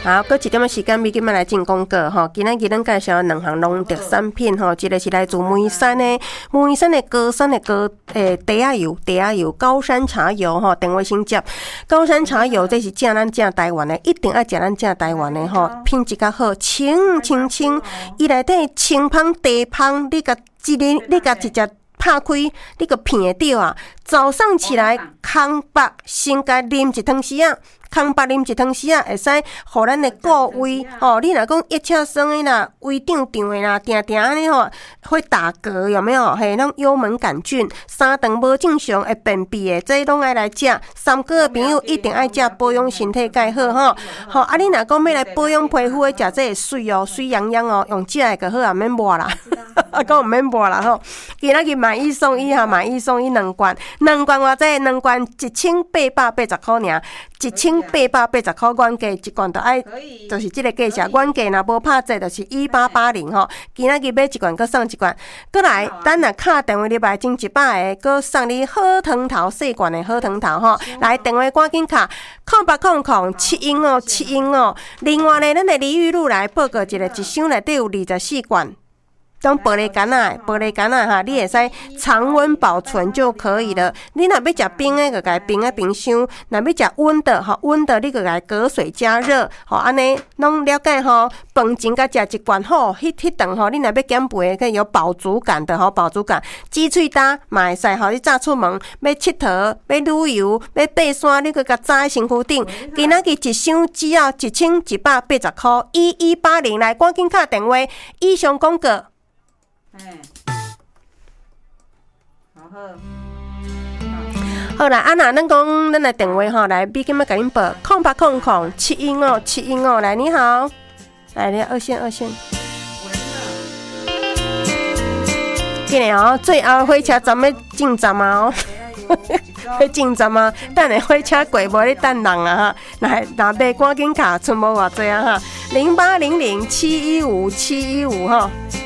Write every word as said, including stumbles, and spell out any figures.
好，搁一点仔时间，咪今仔来进广告吼。今仔日咱介绍两项农特产品吼，一个是来自梅山的梅山的高山的高诶茶仔油，茶仔油高山茶油吼，电话先接。高山茶油这是正咱正台湾的，一定爱食咱正台湾的吼，品质较好，清清清，伊内底清芳茶芳，你甲一日你甲一只拍开，你个闻得到啊！早上起来空白先甲啉一汤匙啊。空白啉一汤匙啊，会使互咱的顾胃吼。你若讲一车酸的啦，胃胀胀的啦，定定安尼吼，会打嗝有没有？嘿，拢幽门杆菌，三顿无正常会便秘的，这拢爱来食。三个朋友一定爱食，保养身体介好吼。吼啊，你若讲要来保养皮肤的，食这个水哦，水痒痒哦，用这个就好啊，免抹啦。啊，讲毋免抹啦吼。今仔日买一送一哈，买一送一两罐，两罐偌济？两罐一千八百八十块尔，一千八百八十块原价，一罐就爱，就是这个价钱。原价若无拍折，就是一八八零吼。今仔日买一罐，搁送一罐，搁来，等若敲电话入来争一百个，搁送你好糖头细罐的好糖头吼。来电话赶紧敲，空八空空七英哦，七英哦。另外呢，咱的李玉露来报告一个，一箱内底有二十四罐。种玻璃干啊，玻璃干啊哈，你会使常温保存就可以了。你若要食冰的，就甲冰在冰箱；若要食温的，吼温的，你就甲隔水加热，吼安尼拢了解吼。饭前甲食一罐吼，迄迄顿吼，你若要减肥，可以有饱足感的吼，饱足感。鸡喙焦嘛会使吼，你早出门要佚佗，要旅游，要爬山，你去甲扎在身躯顶。今仔日一箱只要一千一百八十块，一一八零来，赶紧打电话。以上广告。哎，好好，好啦，啊那咱讲咱来电话吼，来，比今仔甲恁报，空八空空七英哦，七英哦，来你好，来你二线二线，今日哦，最后火车站要进站啊哦，要进站啊，等下火车过无咧等人啊哈，来，若买赶紧卡，剩无偌济啊哈，零八零零七一五七一五哈。